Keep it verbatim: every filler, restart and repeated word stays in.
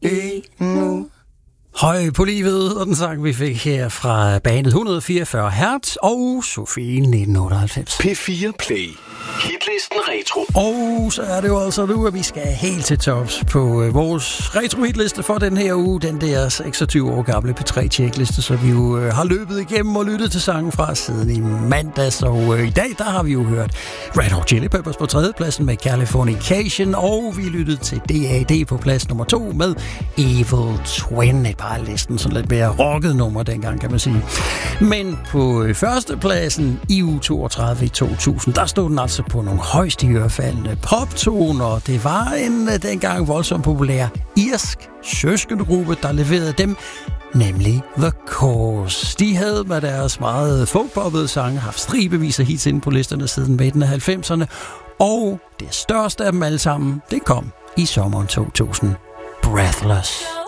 endnu. Høj på livet, og den sang, vi fik her fra bandet et hundrede fireogfyrre hertz og Sofie nitten otteoghalvfems. P fire Play. Hitlisten Retro. Og så er det jo altså nu, at vi skal helt til tops på øh, vores retro-hitliste for den her uge. Den der seksogtyve år gamle P tre-checkliste, så vi jo øh, har løbet igennem og lyttet til sangen fra siden i mandags. Og øh, i dag, der har vi jo hørt Red Hot Chili Peppers på tredjepladsen med Californication. Og vi lyttede til D A D på plads nummer to med Evil Twin. Et par listen, sådan lidt mere rocket nummer dengang, kan man sige. Men på øh, førstepladsen i uge toogtredive i to tusind, der stod den altså på nogle højst i ørefaldende poptoner. Det var en dengang voldsomt populær irsk søskendegruppe, der leverede dem, nemlig The Course. De havde med deres meget folkpoppede sange haft stribevis af hits inde på listerne siden midten af halvfemserne, og det største af dem alle sammen, det kom i sommeren to tusind. Breathless.